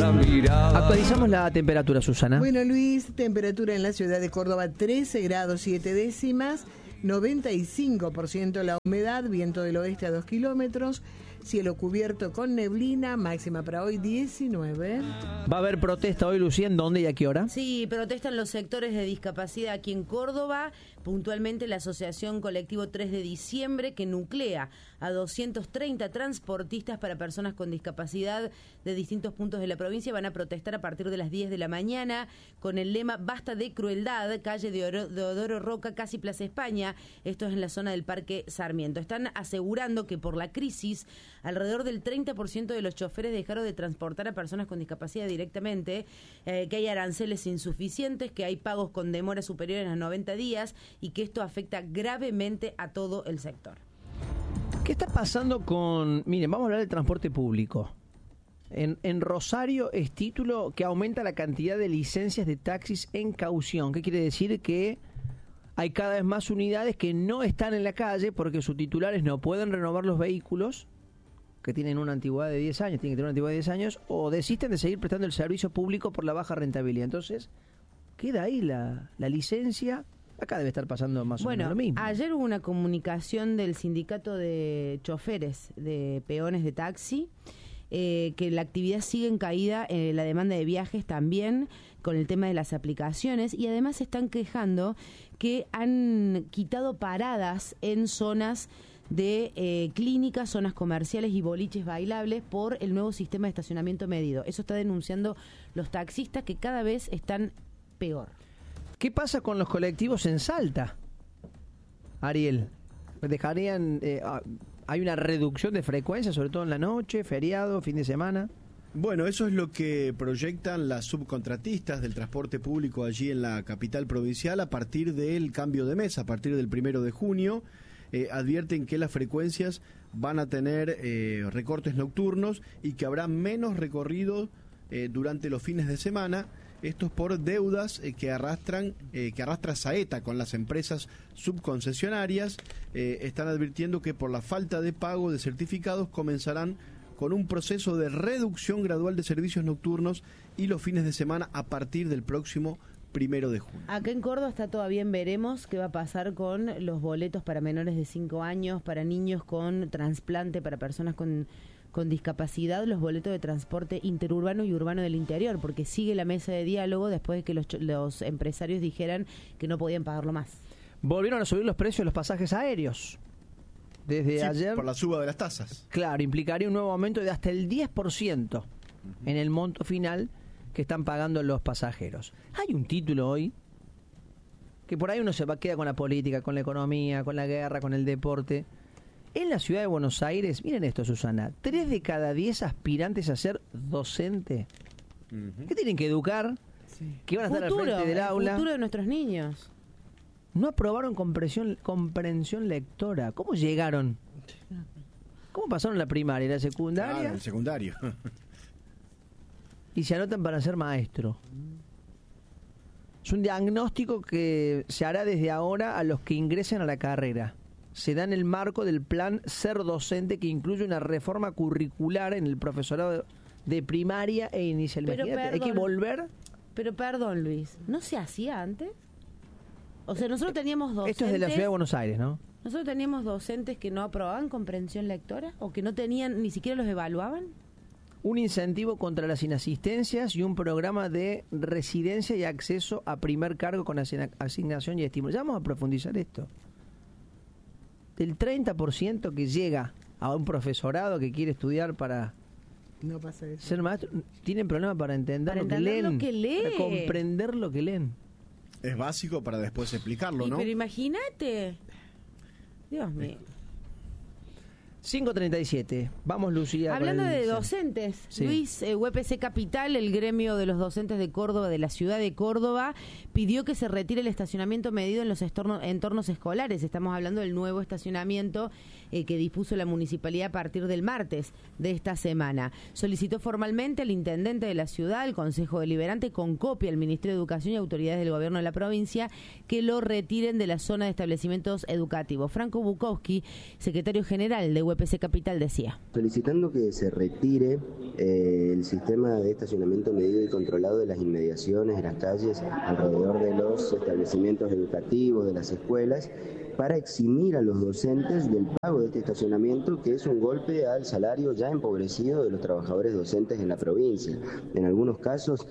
la mirada. Actualizamos la temperatura, Susana. Bueno, Luis, temperatura en la ciudad de Córdoba 13 grados 7 décimas, 95% la humedad, viento del oeste a 2 kilómetros, cielo cubierto con neblina, máxima para hoy 19. ¿Va a haber protesta hoy, Lucía? ¿En dónde y a qué hora? Sí, protestan los sectores de discapacidad aquí en Córdoba, puntualmente la Asociación Colectivo 3 de Diciembre, que nuclea a 230 transportistas para personas con discapacidad de distintos puntos de la provincia. Van a protestar a partir de las 10 de la mañana con el lema Basta de crueldad, calle Deodoro Roca, casi Plaza España. Esto es en la zona del Parque Sarmiento. Están asegurando que por la crisis alrededor del 30% de los choferes dejaron de transportar a personas con discapacidad directamente, que hay aranceles insuficientes, que hay pagos con demoras superiores a 90 días y que esto afecta gravemente a todo el sector. ¿Qué está pasando con...? Miren, vamos a hablar del transporte público. En Rosario es título que aumenta la cantidad de licencias de taxis en caución. ¿Qué quiere decir? Que hay cada vez más unidades que no están en la calle porque sus titulares no pueden renovar los vehículos, que tienen una antigüedad de 10 años, tienen que tener una antigüedad de 10 años, o desisten de seguir prestando el servicio público por la baja rentabilidad. Entonces, queda ahí la licencia. Acá debe estar pasando más o menos lo mismo. Ayer hubo una comunicación del sindicato de choferes, de peones de taxi, que la actividad sigue en caída, la demanda de viajes también, con el tema de las aplicaciones, y además se están quejando que han quitado paradas en zonas de clínicas, zonas comerciales y boliches bailables por el nuevo sistema de estacionamiento medido. Eso está denunciando los taxistas, que cada vez están peor. ¿Qué pasa con los colectivos en Salta, Ariel? ¿Dejarían... hay una reducción de frecuencia, sobre todo en la noche, feriado, fin de semana? Bueno, eso es lo que proyectan las subcontratistas del transporte público allí en la capital provincial a partir del cambio de mes, a partir del 1 de junio. Advierten que las frecuencias van a tener recortes nocturnos y que habrá menos recorrido durante los fines de semana. Esto es por deudas que arrastra Saeta con las empresas subconcesionarias. Están advirtiendo que por la falta de pago de certificados comenzarán con un proceso de reducción gradual de servicios nocturnos y los fines de semana a partir del próximo 1 de junio. Acá en Córdoba está todavía en veremos qué va a pasar con los boletos para menores de 5 años, para niños con trasplante, para personas con discapacidad, los boletos de transporte interurbano y urbano del interior, porque sigue la mesa de diálogo después de que los empresarios dijeran que no podían pagarlo más. Volvieron a subir los precios de los pasajes aéreos. Desde ayer... Por la suba de las tasas. Claro, implicaría un nuevo aumento de hasta el 10% en el monto final que están pagando los pasajeros. Hay un título hoy que por ahí uno se queda con la política, con la economía, con la guerra, con el deporte. En la ciudad de Buenos Aires, miren esto, Susana, 3 de cada 10 aspirantes a ser docente, ¿qué tienen que educar? Sí. ¿Que van a estar al frente del aula? El futuro de nuestros niños. No aprobaron comprensión lectora. ¿Cómo llegaron? ¿Cómo pasaron la primaria y la secundaria? Claro, el secundario. Y se anotan para ser maestro. Es un diagnóstico que se hará desde ahora a los que ingresen a la carrera. Se da en el marco del plan Ser Docente, que incluye una reforma curricular en el profesorado de primaria e inicial. Imagínate, hay que volver. Pero perdón, Luis, ¿no se hacía antes? O sea, nosotros teníamos docentes... Esto es de la ciudad de Buenos Aires, ¿no? ¿Nosotros teníamos docentes que no aprobaban comprensión lectora? ¿O que no tenían, ni siquiera los evaluaban? Un incentivo contra las inasistencias y un programa de residencia y acceso a primer cargo con asignación y estímulo. Ya vamos a profundizar esto. Del 30% que llega a un profesorado que quiere estudiar para no pasa eso. Ser maestro, tienen problemas para entender lo que leen, para comprender lo que leen. Es básico para después explicarlo, ¿no? Pero imagínate. Dios mío. 5:37. Vamos, Lucía. Hablando de docentes, sí. Luis, UPC Capital, el gremio de los docentes de Córdoba, de la ciudad de Córdoba, pidió que se retire el estacionamiento medido en los entornos escolares. Estamos hablando del nuevo estacionamiento que dispuso la municipalidad a partir del martes de esta semana. Solicitó formalmente al intendente de la ciudad, al Consejo Deliberante, con copia al Ministerio de Educación y autoridades del gobierno de la provincia, que lo retiren de la zona de establecimientos educativos. Franco Bukowski, secretario general de UPC Capital decía. Solicitando que se retire el sistema de estacionamiento medido y controlado de las inmediaciones de las calles alrededor de los establecimientos educativos, de las escuelas, para eximir a los docentes del pago de este estacionamiento, que es un golpe al salario ya empobrecido de los trabajadores docentes en la provincia. En algunos casos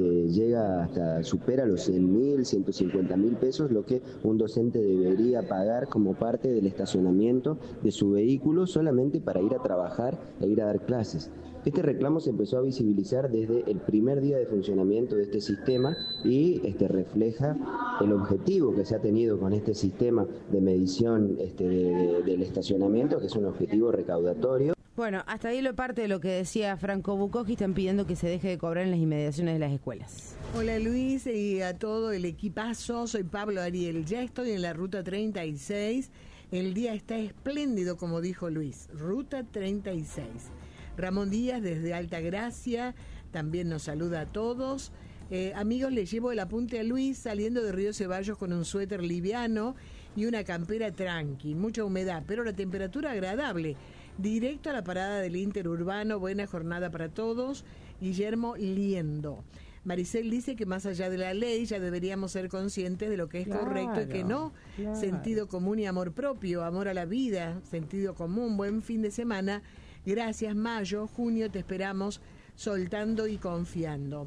supera los 100.000, 150.000 pesos, lo que un docente debería pagar como parte del estacionamiento de su vehículo solamente para ir a trabajar e ir a dar clases. Este reclamo se empezó a visibilizar desde el primer día de funcionamiento de este sistema y refleja el objetivo que se ha tenido con este sistema de medición del estacionamiento, que es un objetivo recaudatorio. Bueno, hasta ahí parte de lo que decía Franco Bucocchi. Están pidiendo que se deje de cobrar en las inmediaciones de las escuelas. Hola Luis y a todo el equipazo, soy Pablo Ariel, ya estoy en la ruta 36, el día está espléndido como dijo Luis, ruta 36. Ramón Díaz desde Altagracia también nos saluda a todos. Amigos, les llevo el apunte a Luis saliendo de Río Ceballos con un suéter liviano y una campera tranqui, mucha humedad, pero la temperatura agradable. Directo a la parada del interurbano, buena jornada para todos. Guillermo Liendo. Maricel dice que más allá de la ley ya deberíamos ser conscientes de lo que es correcto y que no. Claro. Sentido común y amor propio, amor a la vida, sentido común, buen fin de semana. Gracias, mayo, junio te esperamos soltando y confiando.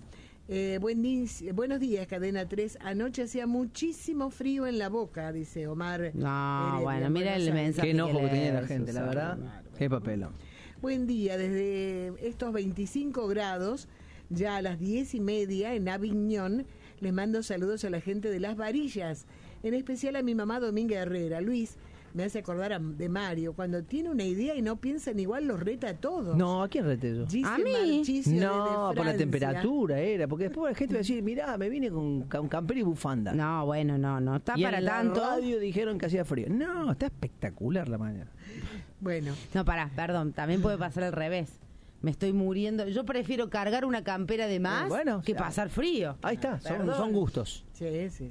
Buenos días, Cadena 3. Anoche hacía muchísimo frío en La Boca, dice Omar. No, bueno, mira el mensaje. Qué enojo que tenía la gente, la verdad. Claro. Qué papelón. Buen día, desde estos 25 grados, ya a las 10:30 en Aviñón, les mando saludos a la gente de Las Varillas, en especial a mi mamá Dominga Herrera. Luis, me hace acordar de Mario, cuando tiene una idea y no piensan igual, los reta a todos. No, ¿a quién rete yo? ¿A mí? No, por la temperatura era, porque después la gente va a decir, mirá, me vine con campera y bufanda. No, bueno, no está y para en tanto. La radio dijeron que hacía frío. No, está espectacular la mañana. Bueno. No, perdón, también puede pasar al revés. Me estoy muriendo. Yo prefiero cargar una campera de más que pasar frío. Ahí está, son gustos. Sí.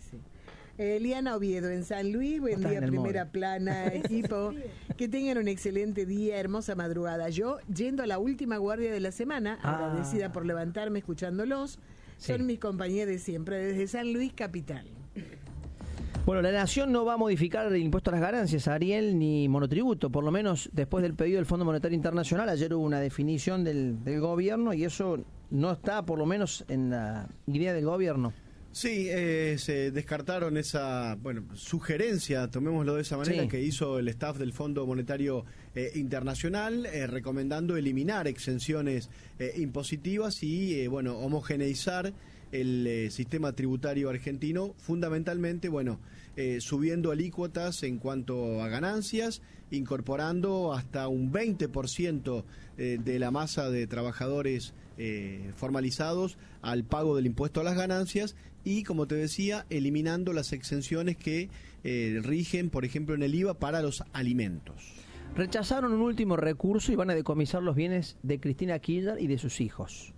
Liana Oviedo en San Luis, buen día, primera plana, equipo. Que tengan un excelente día, hermosa madrugada. Yo, yendo a la última guardia de la semana, agradecida por levantarme escuchándolos, son mis compañías de siempre, desde San Luis, capital. Bueno, la Nación no va a modificar el impuesto a las ganancias, Ariel, ni monotributo, por lo menos después del pedido del Fondo Monetario Internacional. Ayer hubo una definición del gobierno y eso no está, por lo menos, en la idea del gobierno. Sí, se descartaron esa sugerencia, tomémoslo de esa manera, que hizo el staff del Fondo Monetario Internacional, recomendando eliminar exenciones impositivas y homogeneizar el sistema tributario argentino, fundamentalmente, subiendo alícuotas en cuanto a ganancias, incorporando hasta un 20% de la masa de trabajadores formalizados al pago del impuesto a las ganancias y, como te decía, eliminando las exenciones que rigen, por ejemplo, en el IVA para los alimentos. Rechazaron un último recurso y van a decomisar los bienes de Cristina Kirchner y de sus hijos.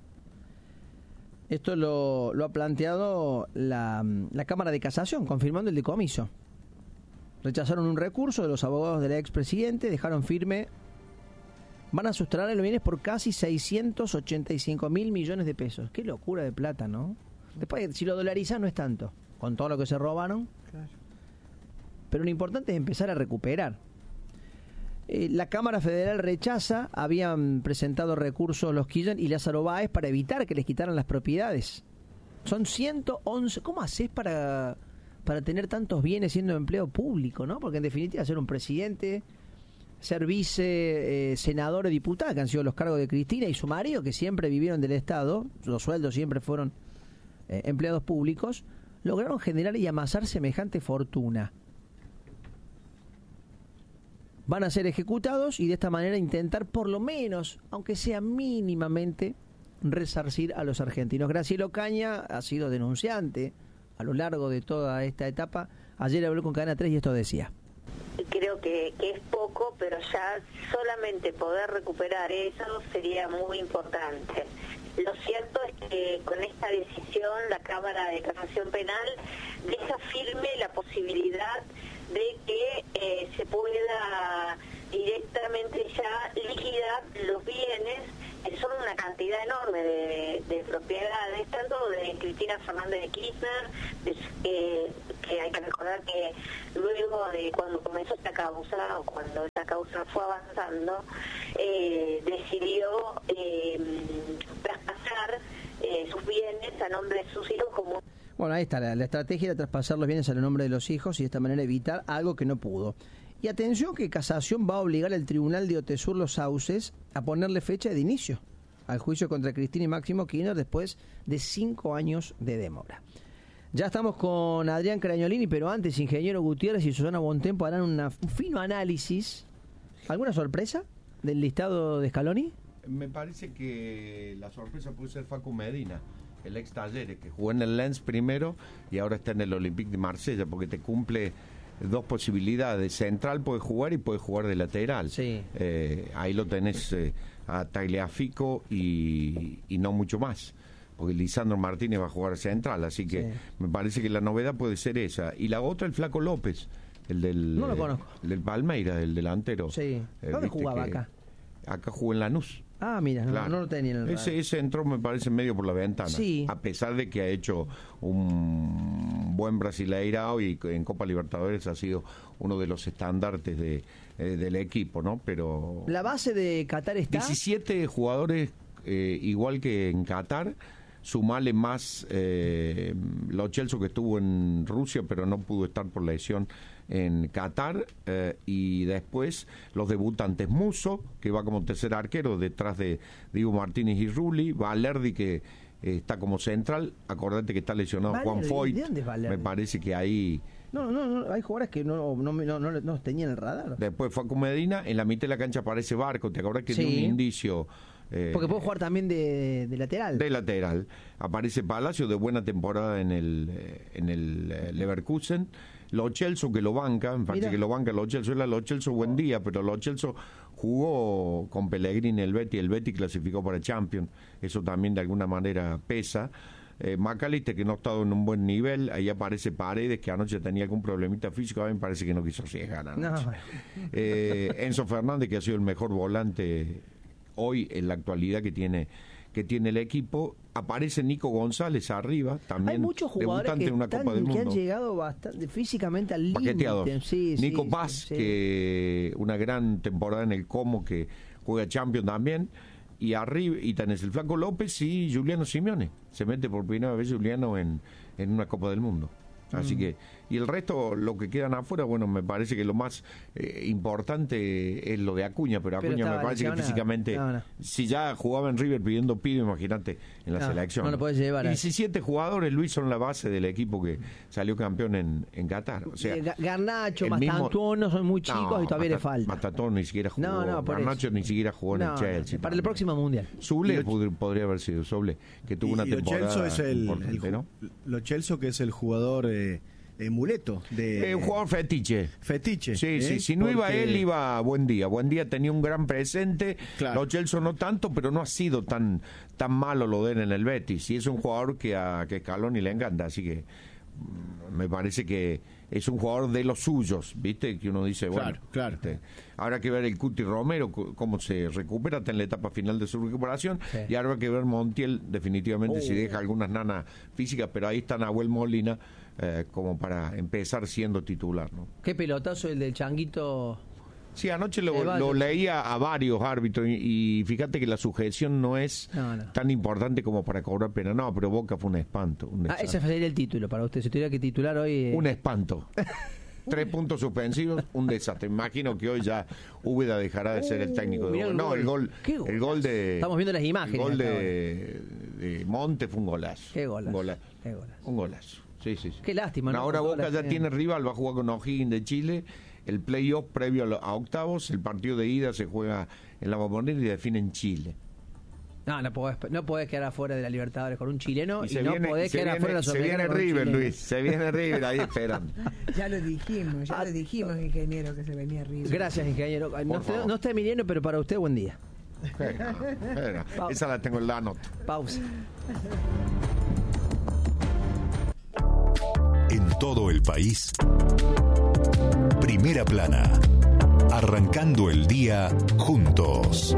Esto lo ha planteado la Cámara de Casación, confirmando el decomiso. Rechazaron un recurso de los abogados del expresidente, dejaron firme. Van a sustraer los bienes por casi 685.000 millones de pesos. Qué locura de plata, ¿no? Después, si lo dolarizan, no es tanto, con todo lo que se robaron. Claro. Pero lo importante es empezar a recuperar. La Cámara Federal rechaza, habían presentado recursos los Kirchner y Lázaro Báez para evitar que les quitaran las propiedades. Son 111. ¿Cómo haces para tener tantos bienes siendo empleo público, no? Porque en definitiva ser un presidente, ser vice, senador o diputado, que han sido los cargos de Cristina y su marido, que siempre vivieron del Estado, los sueldos siempre fueron empleados públicos, lograron generar y amasar semejante fortuna. Van a ser ejecutados y de esta manera intentar por lo menos, aunque sea mínimamente, resarcir a los argentinos. Graciela Ocaña ha sido denunciante a lo largo de toda esta etapa. Ayer habló con Cadena 3 y esto decía. Creo que es poco, pero ya solamente poder recuperar eso sería muy importante. Lo cierto es que con esta decisión la Cámara de Casación Penal deja firme la posibilidad de que se pueda directamente ya liquida los bienes, que son una cantidad enorme de propiedades, tanto de Cristina Fernández de Kirchner, que hay que recordar que luego de cuando comenzó esta causa, o cuando esta causa fue avanzando, decidió traspasar sus bienes a nombre de sus hijos como... Bueno, ahí está, la estrategia era traspasar los bienes a nombre de los hijos y de esta manera evitar algo que no pudo. Y atención que Casación va a obligar al Tribunal de Otesur Los Sauces a ponerle fecha de inicio al juicio contra Cristina y Máximo Kirchner después de 5 años de demora. Ya estamos con Adrián Crañolini, pero antes, ingeniero Gutiérrez y Susana Bontempo harán un fino análisis. ¿Alguna sorpresa del listado de Scaloni? Me parece que la sorpresa puede ser Facu Medina, el ex Talleres, que jugó en el Lens primero y ahora está en el Olympique de Marsella, porque te cumple 2 posibilidades. Central puede jugar y puede jugar de lateral. Sí. Ahí lo tenés a Tagliafico y no mucho más, porque Lisandro Martínez va a jugar central, así que me parece que la novedad puede ser esa. Y la otra, el Flaco López, el del... No lo conozco. El del Palmeiras, el delantero. Sí. ¿Dónde jugaba acá? Acá jugó en Lanús. Ah, mira, claro. no lo tenía en el radar. Ese entró, me parece, medio por la ventana. Sí. A pesar de que ha hecho un buen Brasileirao y en Copa Libertadores ha sido uno de los estandartes del equipo, ¿no? Pero... La base de Qatar está... 17 jugadores, igual que en Qatar, sumale más Lo Celso, que estuvo en Rusia, pero no pudo estar por lesión en Qatar, y después los debutantes: Musso, que va como tercer arquero detrás de Diego Martínez y Rulli, Valerdi, que está como central, acordate que está lesionado Valerdi, Juan Foyt, ¿de dónde es Valerdi? me parece que ahí... No, hay jugadores que no tenían el radar. Después Facu Medina, en la mitad de la cancha aparece Barco, te acordás que dio un indicio... porque puede jugar también de lateral. De lateral. Aparece Palacio, de buena temporada en el Leverkusen. Lo Celso, que lo banca, me parece que lo banca Lo Celso. Era Lo Celso buen día, pero Lo Celso jugó con Pellegrini en el Betis clasificó para Champions. Eso también de alguna manera pesa. McAllister, que no ha estado en un buen nivel. Ahí aparece Paredes, que anoche tenía algún problemita físico. A mí me parece que no quiso arriesgar anoche. Enzo Fernández, que ha sido el mejor volante hoy en la actualidad que tiene el equipo. Aparece Nico González arriba, también. Hay muchos jugadores que, en una Copa del Mundo, han llegado bastante físicamente al límite. Nico Paz, que una gran temporada en el Como, que juega Champions también. Y arriba, y tenés el Flaco López y Juliano Simeone. Se mete por primera vez Juliano en una Copa del Mundo. Así que, y el resto, lo que quedan afuera, bueno, me parece que lo más importante es lo de Acuña, pero Acuña me parece que físicamente, si ya jugaba en River pidiendo pido, imagínate en la selección. No lo puedes llevar. 17 jugadores, Luis, son la base del equipo que salió campeón en Qatar. O sea, Garnacho, Mastantuono son muy chicos y todavía le falta. Mastantuono ni siquiera jugó. Garnacho ni siquiera jugó en el Chelsea. Para el próximo Mundial. Soule podría haber sido Soule, que tuvo una temporada importante, ¿no? Lo Celso, que es el jugador muleto de un jugador fetiche. Sí, si no iba él, iba Buen Día tenía un gran presente. Claro. Lo Celso no tanto, pero no ha sido tan malo lo de él en el Betis, y es un jugador que a Scaloni le encanta, así que me parece que es un jugador de los suyos, ¿viste? Que uno dice, bueno, claro. Habrá que ver el Cuti Romero cómo se recupera, está en la etapa final de su recuperación, y ahora habrá que ver Montiel definitivamente si deja algunas nanas físicas, pero ahí está Nahuel Molina como para empezar siendo titular, ¿no? Qué pelotazo el del Changuito. Sí, anoche lo leía a varios árbitros y fíjate que la sujeción no es tan importante como para cobrar pena. No, pero Boca fue un espanto. Ese sería el título para usted. Si tuviera que titular hoy... Un espanto. 3 puntos suspensivos, un desastre. Imagino que hoy ya Úbeda dejará de ser el técnico de Boca. No, el gol de... Estamos viendo las imágenes. El gol de Monte fue un golazo. Qué golazo. Un golazo. Sí. Qué lástima, ¿no? Ahora Boca ya tiene rival, va a jugar con O'Higgins de Chile. El playoff previo a octavos, el partido de ida se juega en la Bombonera y define en Chile. No podés quedar afuera de la Libertadores con un chileno y no podés quedar afuera de la Sudamericana. Se viene River, Luis, se viene River, ahí esperan. Ya lo dijimos, ingeniero, que se venía River. Gracias, ingeniero. No está Emiliano, pero para usted, buen día. Esa la tengo en la nota. Pausa. En todo el país, Primera Plana, Arrancando el día juntos.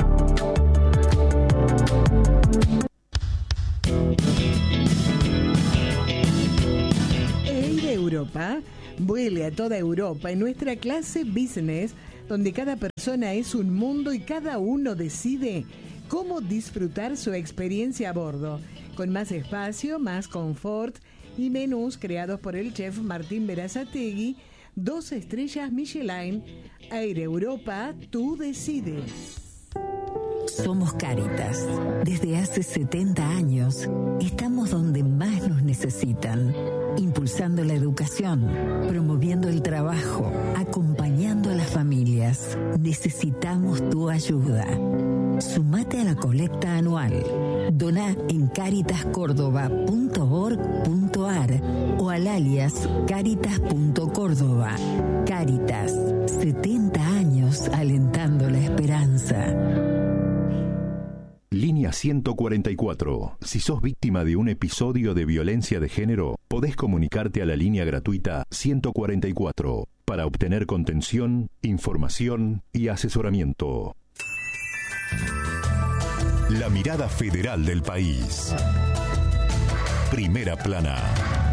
Air Europa vuele a toda Europa en nuestra clase business, donde cada persona es un mundo y cada uno decide cómo disfrutar su experiencia a bordo, con más espacio, más confort y menús creados por el chef Martín Berazategui, 2 estrellas Michelin. Air Europa, tú decides. Somos Cáritas. Desde hace 70 años estamos donde más nos necesitan, impulsando la educación, promoviendo el trabajo, acompañando a las familias. Necesitamos tu ayuda. Sumate a la colecta anual. Doná en caritascórdoba.org.ar o al alias caritas.córdoba. Cáritas, 70 años alentando la esperanza. Línea 144. Si sos víctima de un episodio de violencia de género, podés comunicarte a la línea gratuita 144 para obtener contención, información y asesoramiento. La mirada federal del país. Primera plana.